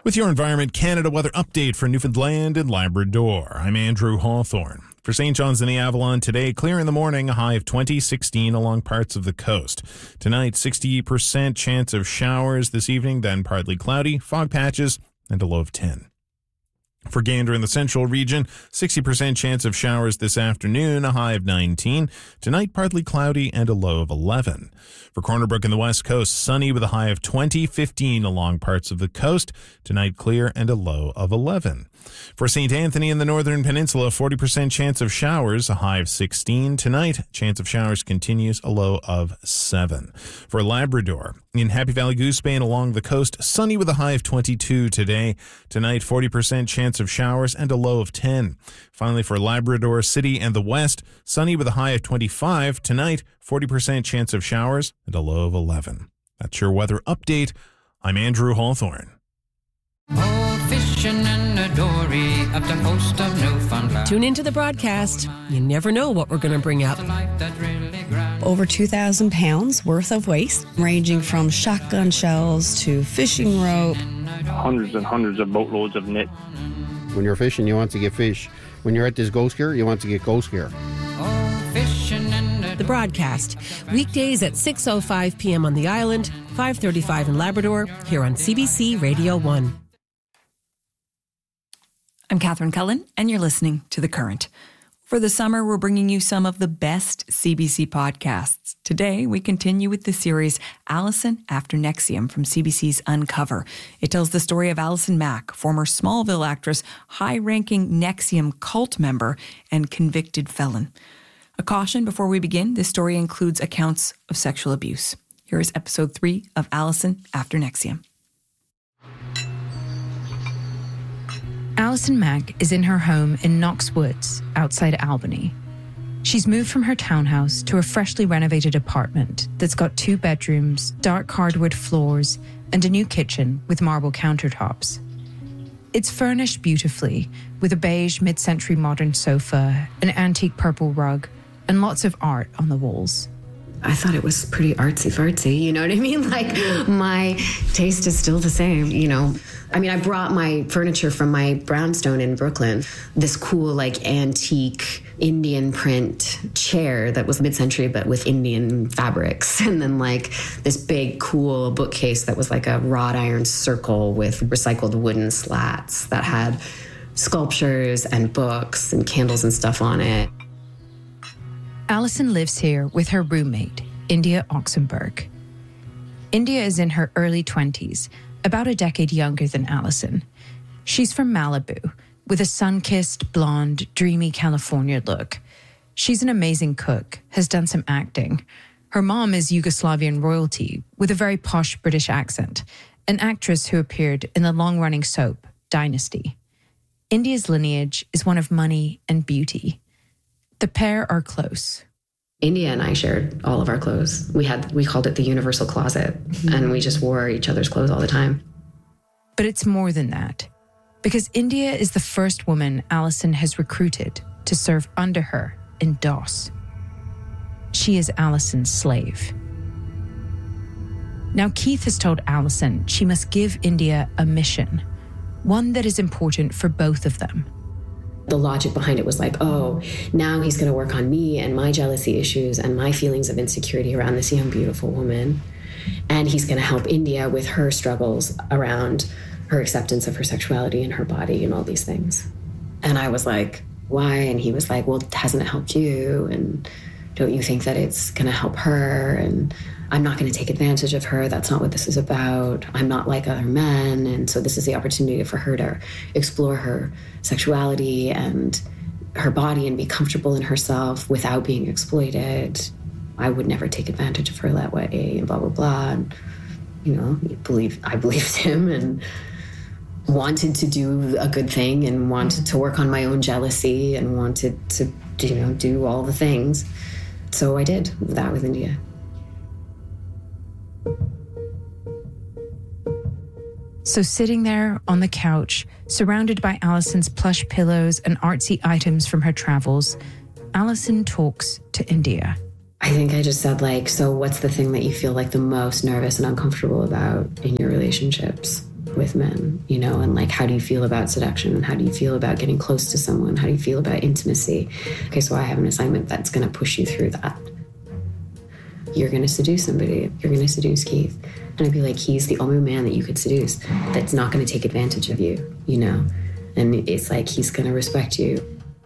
With your Environment Canada weather update for Newfoundland and Labrador, I'm Andrew Hawthorne. For St. John's and the Avalon today, clear in the morning, a high of 20, 16 along parts of the coast. Tonight, 60% chance of showers this evening, then partly cloudy, fog patches, and a low of 10. For Gander in the central region, 60% chance of showers this afternoon, a high of 19. Tonight, partly cloudy and a low of 11. For Corner Brook in the west coast, sunny with a high of 20, 15 along parts of the coast. Tonight, clear and a low of 11. For St. Anthony in the northern peninsula, 40% chance of showers, a high of 16. Tonight, chance of showers continues, a low of 7. For Labrador, in Happy Valley Goose Bay and along the coast, sunny with a high of 22 today. Tonight, 40% chance of showers and a low of 10. Finally, for Labrador City and the west, sunny with a high of 25. Tonight, 40% chance of showers and a low of 11. That's your weather update. I'm Andrew Hawthorne. Fishing in the dory of the coast of Newfoundland. Tune into the broadcast. You never know what we're going to bring up. Over 2,000 pounds worth of waste, ranging from shotgun shells to fishing rope. Hundreds and hundreds of boatloads of net. When you're fishing, you want to get fish. When you're at this ghost gear, you want to get ghost gear. The broadcast, weekdays at 6:05 p.m. on the island, 5:35 in Labrador, here on CBC Radio 1. I'm Catherine Cullen, and you're listening to The Current. For the summer, we're bringing you some of the best CBC podcasts. Today, we continue with the series Alison After NXIVM from CBC's Uncover. It tells the story of Alison Mack, former Smallville actress, high-ranking NXIVM cult member, and convicted felon. A caution before we begin, this story includes accounts of sexual abuse. Here is episode 3 of Alison After NXIVM. Alison Mack is in her home in Knox Woods, outside Albany. She's moved from her townhouse to a freshly renovated apartment that's got 2 bedrooms, dark hardwood floors, and a new kitchen with marble countertops. It's furnished beautifully, with a beige mid-century modern sofa, an antique purple rug, and lots of art on the walls. I thought it was pretty artsy-fartsy, you know what I mean? Like, my taste is still the same, you know? I mean, I brought my furniture from my brownstone in Brooklyn, this cool, like, antique Indian print chair that was mid-century but with Indian fabrics, and then, like, this big, cool bookcase that was like a wrought iron circle with recycled wooden slats that had sculptures and books and candles and stuff on it. Alison lives here with her roommate, India Oxenberg. India is in her early 20s, about a decade younger than Alison. She's from Malibu, with a sun-kissed, blonde, dreamy California look. She's an amazing cook, has done some acting. Her mom is Yugoslavian royalty, with a very posh British accent, an actress who appeared in the long-running soap, Dynasty. India's lineage is one of money and beauty. The pair are close. India and I shared all of our clothes. We called it the universal closet, and we just wore each other's clothes all the time. But it's more than that, because India is the first woman Alison has recruited to serve under her in DOS. She is Alison's slave. Now, Keith has told Alison she must give India a mission, one that is important for both of them. The logic behind it was like, oh, now he's going to work on me and my jealousy issues and my feelings of insecurity around this young, beautiful woman. And he's going to help India with her struggles around her acceptance of her sexuality and her body and all these things. And I was like, why? And he was like, well, hasn't it helped you? And don't you think that it's going to help her? And I'm not going to take advantage of her. That's not what this is about. I'm not like other men. And so this is the opportunity for her to explore her sexuality and her body and be comfortable in herself without being exploited. I would never take advantage of her that way, and blah, blah, blah. And, you know, I believed him and wanted to do a good thing and wanted to work on my own jealousy and wanted to, you know, do all the things. So I did that with India. So sitting there on the couch, surrounded by Alison's plush pillows and artsy items from her travels, Alison talks to India. I think I just said, like, so what's the thing that you feel like the most nervous and uncomfortable about in your relationships? with men, you know, and like, how do you feel about seduction? And how do you feel about getting close to someone? How do you feel about intimacy? Okay, so I have an assignment that's going to push you through that. You're going to seduce somebody. You're going to seduce Keith. And I'd be like, he's the only man that you could seduce that's not going to take advantage of you, you know? And it's like, he's going to respect you.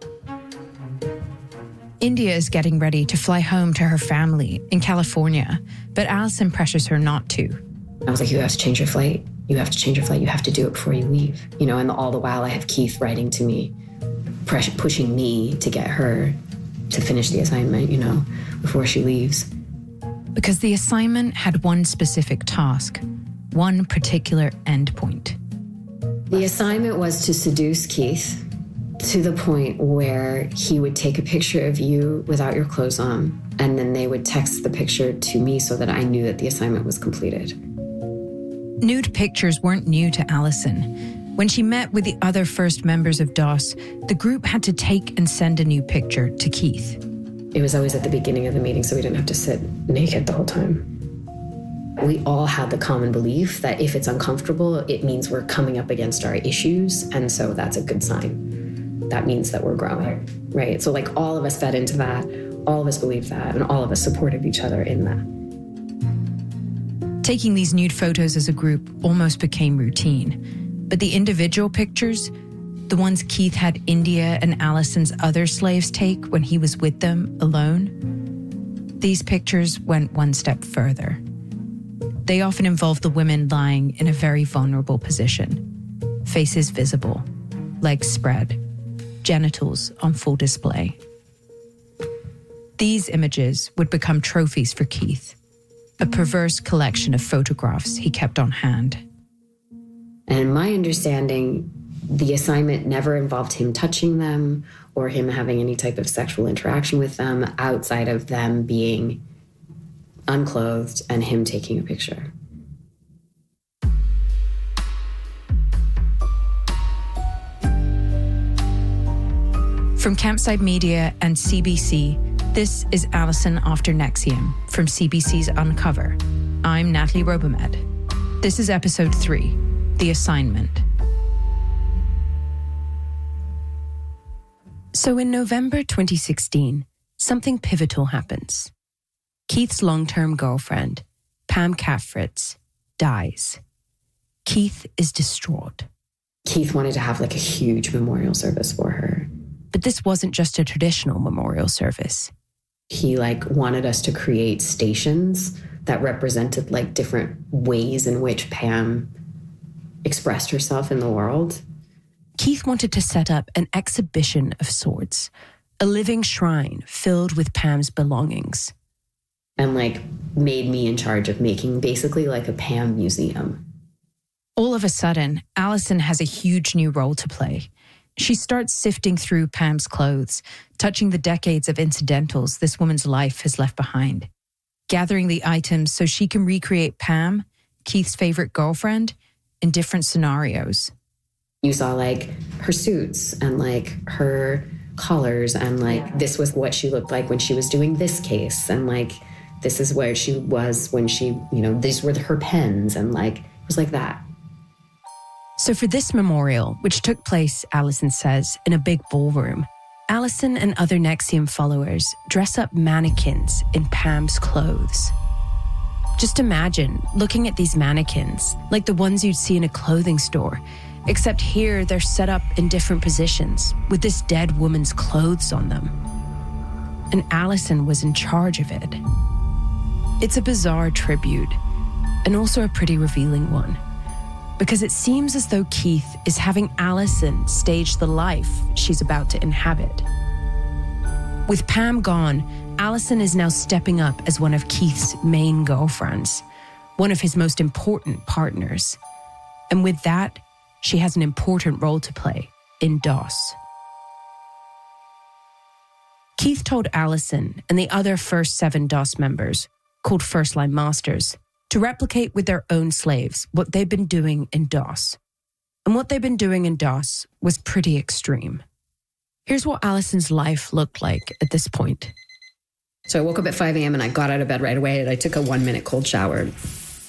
India is getting ready to fly home to her family in California, but Alison pressures her not to. I was like, you have to change your flight. You have to change your flight. You have to do it before you leave. You know, and all the while I have Keith writing to me, pushing me to get her to finish the assignment, you know, before she leaves. Because the assignment had one specific task, one particular endpoint. The assignment was to seduce Keith to the point where he would take a picture of you without your clothes on, and then they would text the picture to me so that I knew that the assignment was completed. Nude pictures weren't new to Alison. When she met with the other first members of DOS, the group had to take and send a new picture to Keith. It was always at the beginning of the meeting, so we didn't have to sit naked the whole time. We all had the common belief that if it's uncomfortable, it means we're coming up against our issues, and so that's a good sign. That means that we're growing, right? So like all of us fed into that, all of us believed that, and all of us supported each other in that. Taking these nude photos as a group almost became routine, but the individual pictures, the ones Keith had India and Alison's other slaves take when he was with them alone, these pictures went one step further. They often involved the women lying in a very vulnerable position, faces visible, legs spread, genitals on full display. These images would become trophies for Keith, a perverse collection of photographs he kept on hand. And in my understanding, the assignment never involved him touching them or him having any type of sexual interaction with them outside of them being unclothed and him taking a picture. From Campside Media and CBC, this is Alison After NXIVM from CBC's Uncover. I'm Natalie Robomed. This is episode 3, The Assignment. So in November 2016, something pivotal happens. Keith's long-term girlfriend, Pam Kafritz, dies. Keith is distraught. Keith wanted to have like a huge memorial service for her. But this wasn't just a traditional memorial service. He like wanted us to create stations that represented like different ways in which Pam expressed herself in the world. Keith wanted to set up an exhibition of sorts, a living shrine filled with Pam's belongings. And like made me in charge of making basically like a Pam museum. All of a sudden, Alison has a huge new role to play. She starts sifting through Pam's clothes, touching the decades of incidentals this woman's life has left behind, gathering the items so she can recreate Pam, Keith's favorite girlfriend, in different scenarios. You saw like her suits and like her collars and like this was what she looked like when she was doing this case and like this is where she was when she, you know, these were her pens and like it was like that. So for this memorial, which took place, Alison says, in a big ballroom, Alison and other NXIVM followers dress up mannequins in Pam's clothes. Just imagine looking at these mannequins, like the ones you'd see in a clothing store, except here they're set up in different positions with this dead woman's clothes on them. And Alison was in charge of it. It's a bizarre tribute, and also a pretty revealing one. Because it seems as though Keith is having Alison stage the life she's about to inhabit. With Pam gone, Alison is now stepping up as one of Keith's main girlfriends, one of his most important partners. And with that, she has an important role to play in DOS. Keith told Alison and the other first 7 DOS members, called First Line Masters, to replicate with their own slaves what they'd been doing in DOS. And what they'd been doing in DOS was pretty extreme. Here's what Alison's life looked like at this point. So I woke up at 5 a.m. and I got out of bed right away and I took a 1-minute cold shower.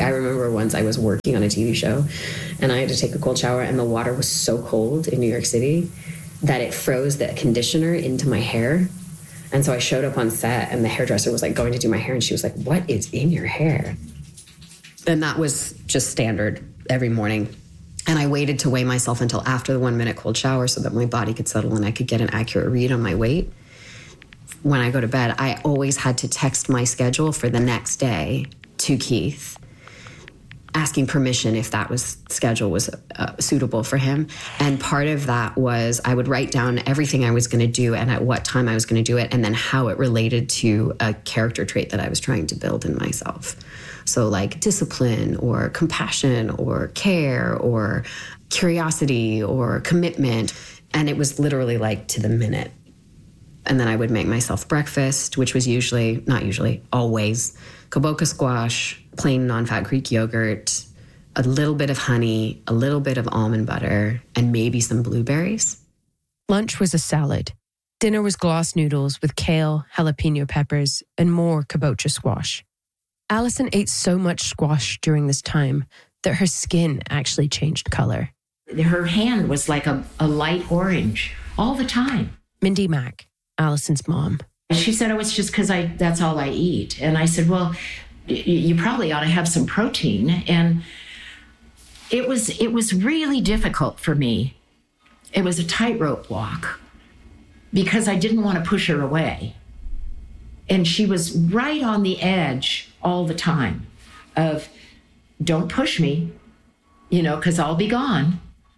I remember once I was working on a TV show and I had to take a cold shower, and the water was so cold in New York City that it froze the conditioner into my hair. And so I showed up on set, and the hairdresser was like going to do my hair, and she was like, "What is in your hair?" And that was just standard every morning. And I waited to weigh myself until after the 1 minute cold shower so that my body could settle and I could get an accurate read on my weight. When I go to bed, I always had to text my schedule for the next day to Keith, asking permission if that schedule was suitable for him. And part of that was I would write down everything I was going to do and at what time I was going to do it, and then how it related to a character trait that I was trying to build in myself. So like discipline or compassion or care or curiosity or commitment. And it was literally like to the minute. And then I would make myself breakfast, which was always kaboka squash, plain non-fat Greek yogurt, a little bit of honey, a little bit of almond butter, and maybe some blueberries. Lunch was a salad. Dinner was glass noodles with kale, jalapeno peppers, and more kabocha squash. Alison ate so much squash during this time that her skin actually changed color. Her hand was like a light orange all the time. Mindy Mack, Alison's mom. She said, it's just because that's all I eat. And I said, well, you probably ought to have some protein. And it was really difficult for me. It was a tightrope walk because I didn't want to push her away. And she was right on the edge all the time of, don't push me, because I'll be gone.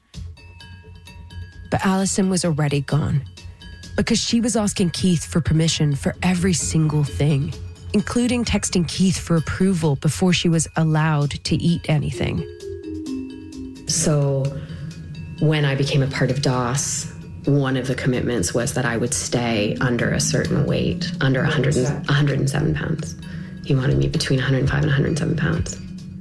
But Alison was already gone because she was asking Keith for permission for every single thing, including texting Keith for approval before she was allowed to eat anything. So when I became a part of DOS, one of the commitments was that I would stay under a certain weight, under 107 pounds. He wanted me between 105 and 107 pounds.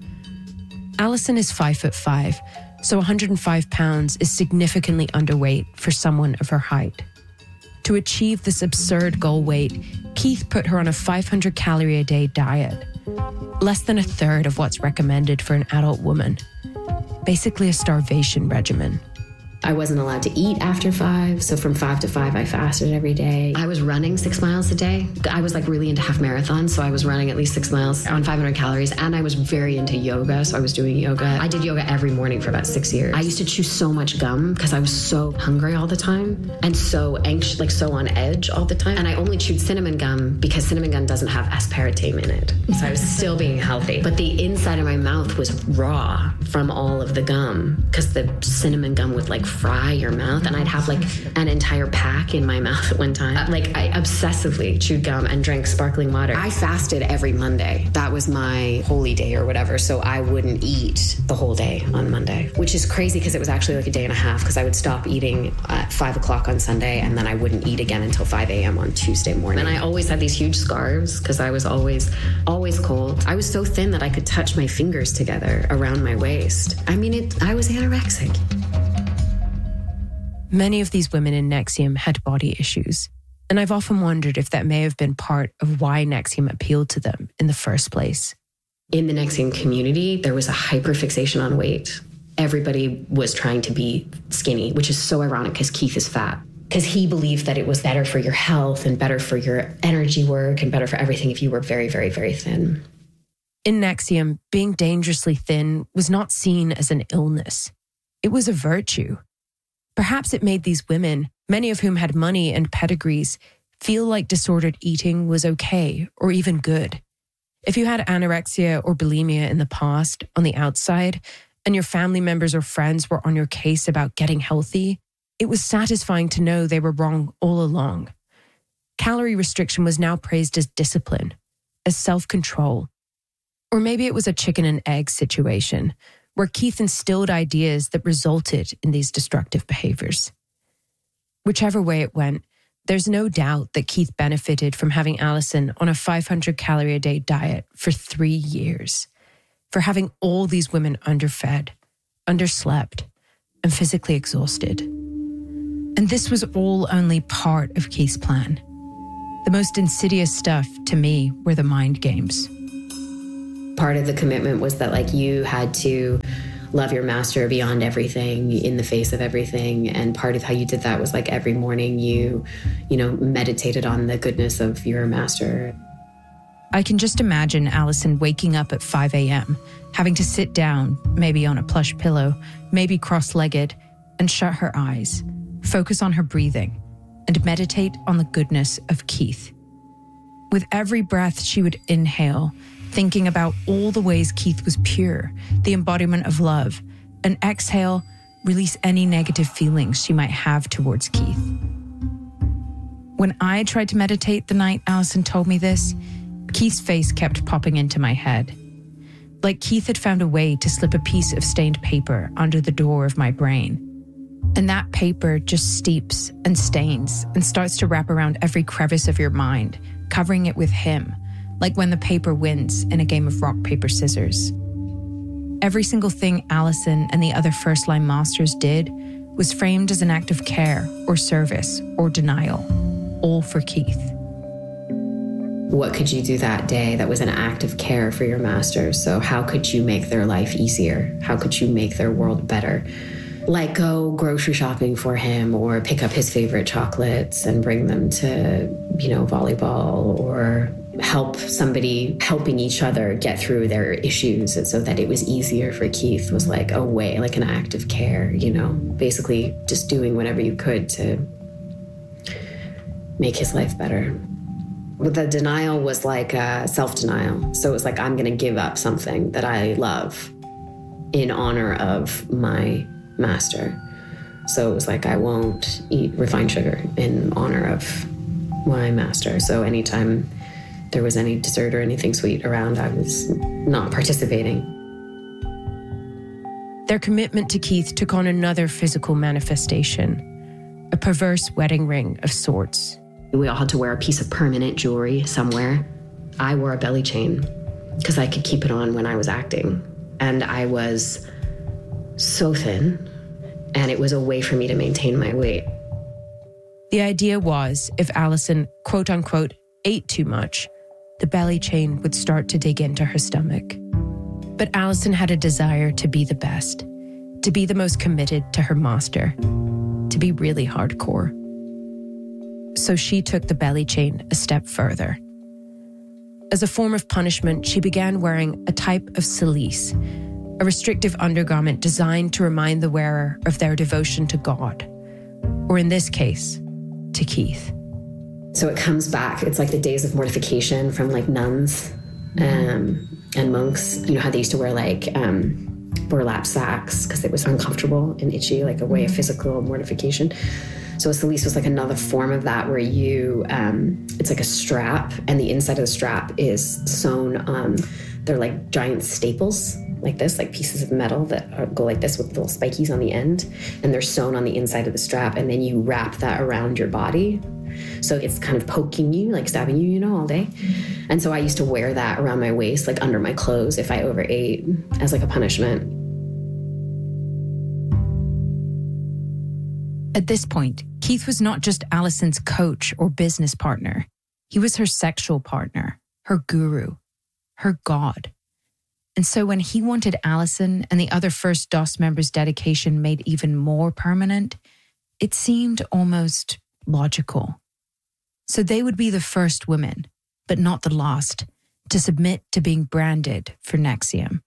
Alison is 5'5", so 105 pounds is significantly underweight for someone of her height. To achieve this absurd goal weight, Keith put her on a 500 calorie a day diet, less than a third of what's recommended for an adult woman. Basically a starvation regimen. I wasn't allowed to eat after 5, so from 5 to 5, I fasted every day. I was running 6 miles a day. I was like really into half marathons, so I was running at least 6 miles on 500 calories, and I was very into yoga, so I was doing yoga. I did yoga every morning for about 6 years. I used to chew so much gum because I was so hungry all the time and so anxious, like so on edge all the time. And I only chewed cinnamon gum because cinnamon gum doesn't have aspartame in it, so I was still being healthy. But the inside of my mouth was raw from all of the gum because the cinnamon gum would like fry your mouth, and I'd have like an entire pack in my mouth at one time. Like I obsessively chewed gum and drank sparkling water. I fasted every Monday. That was my holy day or whatever, so I wouldn't eat the whole day on Monday, which is crazy because it was actually like a day and a half because I would stop eating at 5 o'clock on Sunday and then I wouldn't eat again until 5 a.m. on Tuesday morning. And I always had these huge scarves because I was always cold. I was so thin that I could touch my fingers together around my waist. I mean, I was anorexic. Many of these women in NXIVM had body issues, and I've often wondered if that may have been part of why NXIVM appealed to them in the first place. In the NXIVM community, there was a hyperfixation on weight. Everybody was trying to be skinny, which is so ironic because Keith is fat. Because he believed that it was better for your health and better for your energy work and better for everything if you were very, very, very thin. In NXIVM, being dangerously thin was not seen as an illness. It was a virtue. Perhaps it made these women, many of whom had money and pedigrees, feel like disordered eating was okay or even good. If you had anorexia or bulimia in the past, on the outside, and your family members or friends were on your case about getting healthy, it was satisfying to know they were wrong all along. Calorie restriction was now praised as discipline, as self-control. Or maybe it was a chicken and egg situation, where Keith instilled ideas that resulted in these destructive behaviors. Whichever way it went, there's no doubt that Keith benefited from having Alison on a 500 calorie a day diet for 3 years, for having all these women underfed, underslept, and physically exhausted. And this was all only part of Keith's plan. The most insidious stuff, to me, were the mind games. Part of the commitment was that like you had to love your master beyond everything, in the face of everything. And part of how you did that was like every morning you meditated on the goodness of your master. I can just imagine Alison waking up at 5 a.m., having to sit down, maybe on a plush pillow, maybe cross-legged, and shut her eyes, focus on her breathing, and meditate on the goodness of Keith. With every breath she would inhale, thinking about all the ways Keith was pure, the embodiment of love, and exhale, release any negative feelings she might have towards Keith. When I tried to meditate the night Alison told me this, Keith's face kept popping into my head. Like Keith had found a way to slip a piece of stained paper under the door of my brain. And that paper just steeps and stains and starts to wrap around every crevice of your mind, covering it with him, like when the paper wins in a game of rock, paper, scissors. Every single thing Alison and the other first-line masters did was framed as an act of care or service or denial, all for Keith. What could you do that day that was an act of care for your master? So how could you make their life easier? How could you make their world better? Like go grocery shopping for him, or pick up his favorite chocolates and bring them to, volleyball, or help somebody helping each other get through their issues, and so that it was easier for Keith was like a way, like an act of care, basically just doing whatever you could to make his life better. The denial was like self-denial. So it was like, I'm going to give up something that I love in honor of my master. So it was like, I won't eat refined sugar in honor of my master. So anytime there was any dessert or anything sweet around, I was not participating. Their commitment to Keith took on another physical manifestation, a perverse wedding ring of sorts. We all had to wear a piece of permanent jewelry somewhere. I wore a belly chain because I could keep it on when I was acting. And I was so thin, and it was a way for me to maintain my weight. The idea was, if Alison, quote unquote, ate too much, the belly chain would start to dig into her stomach. But Alison had a desire to be the best, to be the most committed to her master, to be really hardcore. So she took the belly chain a step further. As a form of punishment, she began wearing a type of cilice, a restrictive undergarment designed to remind the wearer of their devotion to God, or in this case, to Keith. So it comes back. It's like the days of mortification from like nuns and monks. You know how they used to wear like burlap sacks because it was uncomfortable and itchy, like a way of physical mortification. So a cilice was like another form of that, where you, it's like a strap, and the inside of the strap is sewn, they're like giant staples, like this, like pieces of metal that go like this with little spikies on the end, and they're sewn on the inside of the strap, and then you wrap that around your body. So it's kind of poking you, like stabbing you, all day. And so I used to wear that around my waist, like under my clothes if I overate, as like a punishment. At this point, Keith was not just Alison's coach or business partner. He was her sexual partner, her guru, her god. And so when he wanted Alison and the other First DOS members' dedication made even more permanent, it seemed almost logical. So they would be the first women, but not the last, to submit to being branded for NXIVM.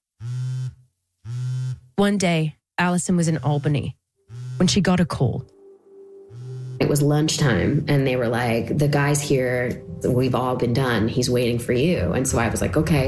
One day, Alison was in Albany when she got a call. It was lunchtime, and they were like, the guy's here, we've all been done, he's waiting for you. And so I was like, okay.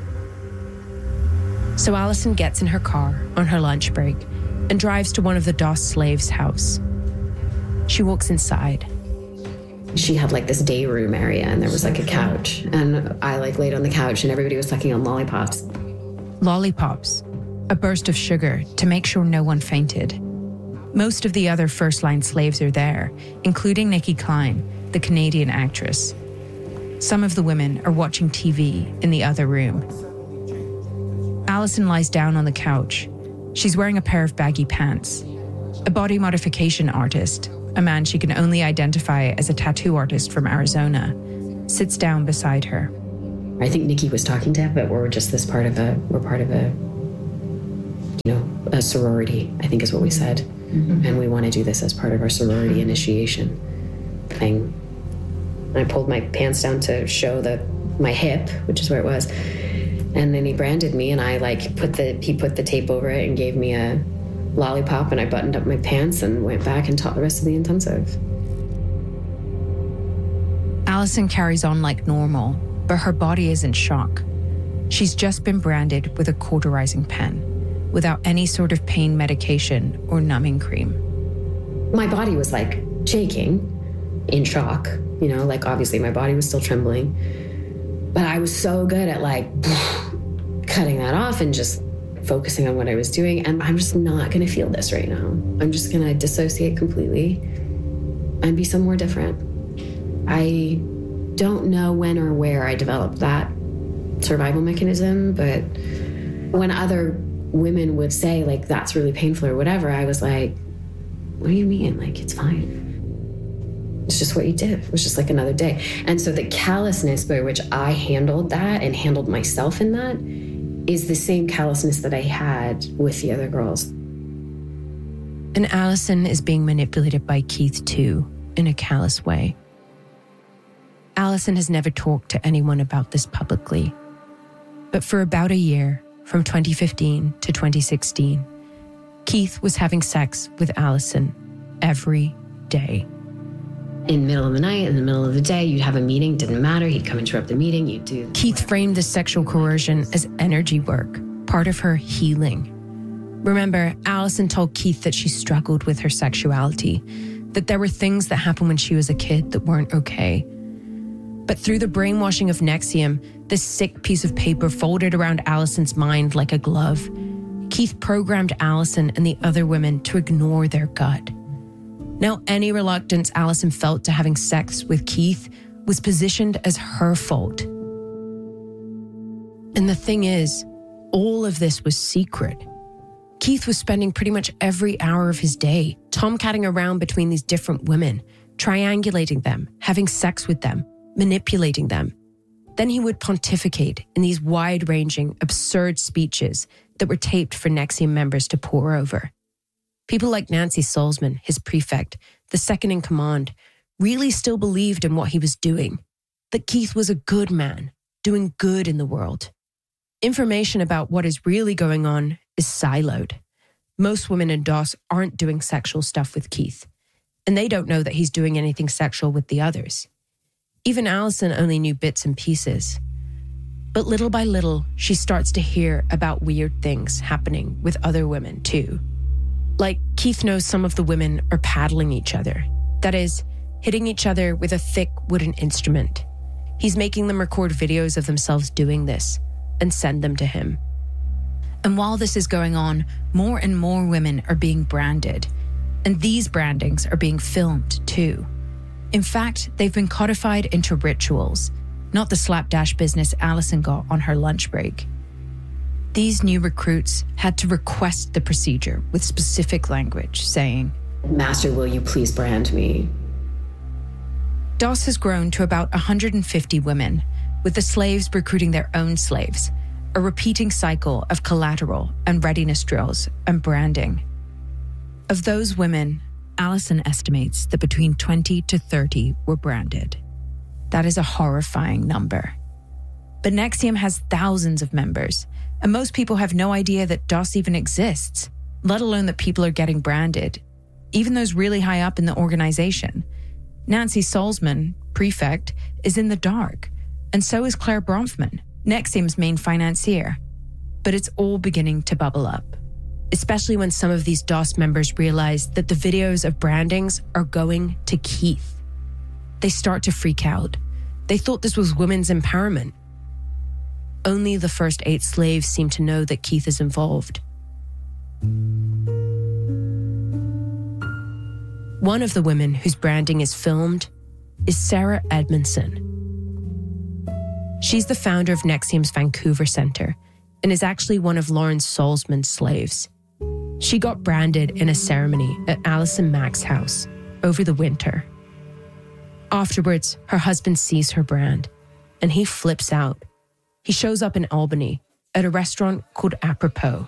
So Alison gets in her car on her lunch break and drives to one of the DOS slaves' house. She walks inside. She had like this day room area, and there was like a couch, and I like laid on the couch, and everybody was sucking on lollipops. Lollipops, a burst of sugar to make sure no one fainted. Most of the other first-line slaves are there, including Nikki Klein, the Canadian actress. Some of the women are watching TV in the other room. Alison lies down on the couch. She's wearing a pair of baggy pants. A body modification artist, a man she can only identify as a tattoo artist from Arizona, sits down beside her. I think Nikki was talking to him, but we're just we're part of a sorority, I think is what we said. Mm-hmm. And we want to do this as part of our sorority initiation thing. I pulled my pants down to show my hip, which is where it was. And then he branded me, and I he put the tape over it and gave me a lollipop, and I buttoned up my pants and went back and taught the rest of the intensive. Alison carries on like normal, but her body is in shock. She's just been branded with a cauterizing pen, without any sort of pain medication or numbing cream. My body was like shaking, in shock, obviously my body was still trembling, but I was so good at cutting that off and just focusing on what I was doing. And I'm just not going to feel this right now. I'm just going to dissociate completely and be somewhere different. I don't know when or where I developed that survival mechanism, but when other women would say that's really painful or whatever, I was like, what do you mean? It's fine. It's just what you did. It was just like another day. And so the callousness by which I handled that and handled myself in that is the same callousness that I had with the other girls. And Alison is being manipulated by Keith too, in a callous way. Alison has never talked to anyone about this publicly. But for about a year, from 2015 to 2016, Keith was having sex with Alison every day. In the middle of the night, in the middle of the day, you'd have a meeting, didn't matter, he'd come interrupt the meeting, you'd do... Keith framed the sexual coercion as energy work, part of her healing. Remember, Alison told Keith that she struggled with her sexuality, that there were things that happened when she was a kid that weren't okay. But through the brainwashing of NXIVM, this sick piece of paper folded around Alison's mind like a glove, Keith programmed Alison and the other women to ignore their gut. Now, any reluctance Alison felt to having sex with Keith was positioned as her fault. And the thing is, all of this was secret. Keith was spending pretty much every hour of his day tomcatting around between these different women, triangulating them, having sex with them, manipulating them. Then he would pontificate in these wide-ranging, absurd speeches that were taped for NXIVM members to pore over. People like Nancy Salzman, his prefect, the second in command, really still believed in what he was doing, that Keith was a good man, doing good in the world. Information about what is really going on is siloed. Most women in DOS aren't doing sexual stuff with Keith, and they don't know that he's doing anything sexual with the others. Even Alison only knew bits and pieces. But little by little, she starts to hear about weird things happening with other women too. Like, Keith knows some of the women are paddling each other. That is, hitting each other with a thick wooden instrument. He's making them record videos of themselves doing this and send them to him. And while this is going on, more and more women are being branded. And these brandings are being filmed too. In fact, they've been codified into rituals, not the slapdash business Alison got on her lunch break. These new recruits had to request the procedure with specific language, saying, "Master, will you please brand me?" DOS has grown to about 150 women, with the slaves recruiting their own slaves, a repeating cycle of collateral and readiness drills and branding. Of those women, Alison estimates that between 20 to 30 were branded. That is a horrifying number. But NXIVM has thousands of members, and most people have no idea that DOS even exists, let alone that people are getting branded, even those really high up in the organization. Nancy Salzman, prefect, is in the dark, and so is Claire Bronfman, NXIVM's main financier. But it's all beginning to bubble up, especially when some of these DOS members realize that the videos of brandings are going to Keith. They start to freak out. They thought this was women's empowerment. Only the first 8 slaves seem to know that Keith is involved. One of the women whose branding is filmed is Sarah Edmondson. She's the founder of NXIVM's Vancouver Centre and is actually one of Lawrence Salzman's slaves. She got branded in a ceremony at Alison Mack's house over the winter. Afterwards, her husband sees her brand and he flips out He shows up in Albany at a restaurant called Apropos.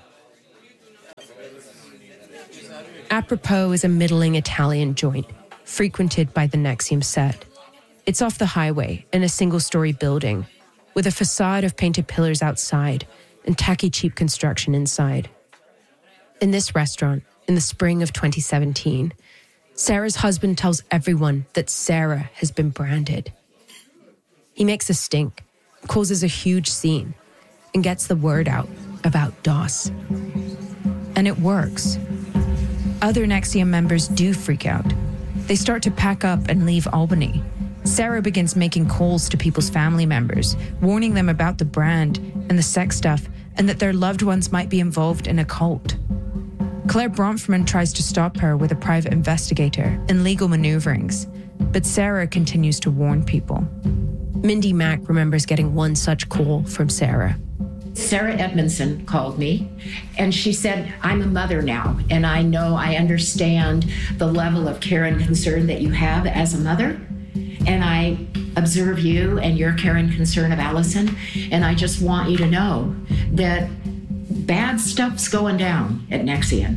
Apropos is a middling Italian joint frequented by the NXIVM set. It's off the highway in a single-story building with a facade of painted pillars outside and tacky cheap construction inside. In this restaurant, in the spring of 2017, Sarah's husband tells everyone that Sarah has been branded. He makes a stink, causes a huge scene, and gets the word out about DOS. And it works. Other NXIVM members do freak out. They start to pack up and leave Albany. Sarah begins making calls to people's family members, warning them about the brand and the sex stuff, and that their loved ones might be involved in a cult. Claire Bronfman tries to stop her with a private investigator and legal maneuverings, but Sarah continues to warn people. Mindy Mack remembers getting one such call from Sarah. Sarah Edmondson called me, and she said, I'm a mother now, and I understand the level of care and concern that you have as a mother, and I observe you and your care and concern of Allison, and I just want you to know that bad stuff's going down at NXIVM.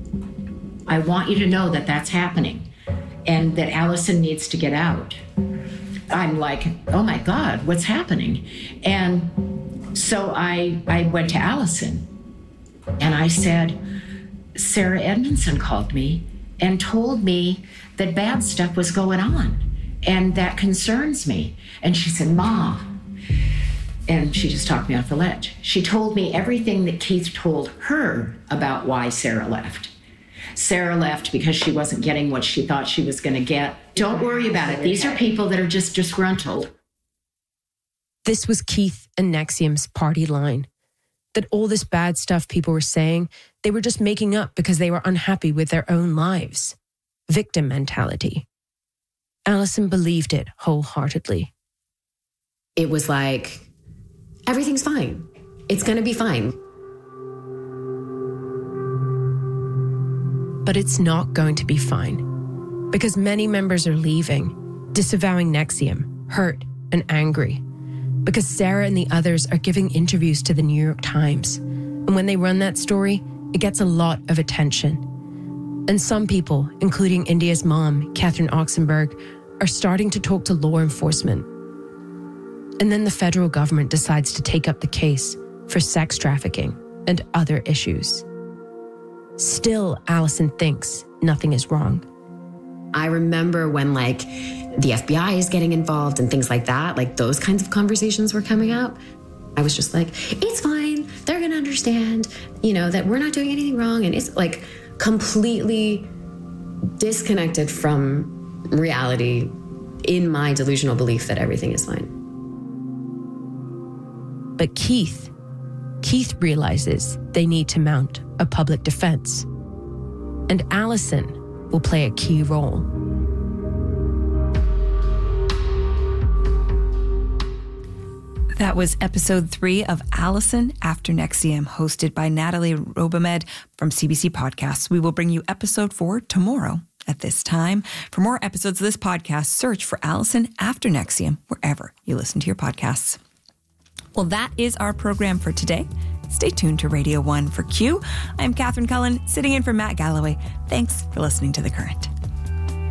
I want you to know that that's happening, and that Allison needs to get out. I'm like, oh my God, what's happening? And so I went to Allison and I said, Sarah Edmondson called me and told me that bad stuff was going on and that concerns me. And she said, Ma, and she just talked me off the ledge. She told me everything that Keith told her about why Sarah left. Sarah left because she wasn't getting what she thought she was going to get. Don't worry about it. These are people that are just disgruntled. This was Keith and NXIVM's party line. That all this bad stuff people were saying, they were just making up because they were unhappy with their own lives. Victim mentality. Allison believed it wholeheartedly. It was like, everything's fine. It's going to be fine. But it's not going to be fine. Because many members are leaving, disavowing NXIVM, hurt and angry. Because Sarah and the others are giving interviews to the New York Times. And when they run that story, it gets a lot of attention. And some people, including India's mom, Catherine Oxenberg, are starting to talk to law enforcement. And then the federal government decides to take up the case for sex trafficking and other issues. Still, Allison thinks nothing is wrong. I remember when the FBI is getting involved and things like that, those kinds of conversations were coming up. I was just like, it's fine. They're going to understand, that we're not doing anything wrong. And it's completely disconnected from reality in my delusional belief that everything is fine. But Keith realizes they need to mount a public defense. And Allison will play a key role. That was episode 3 of Allison After NXIVM, hosted by Natalie Robomed from CBC Podcasts. We will bring you episode 4 tomorrow at this time. For more episodes of this podcast, search for Allison After NXIVM wherever you listen to your podcasts. Well, that is our program for today. Stay tuned to Radio 1 for Q. I'm Catherine Cullen, sitting in for Matt Galloway. Thanks for listening to The Current.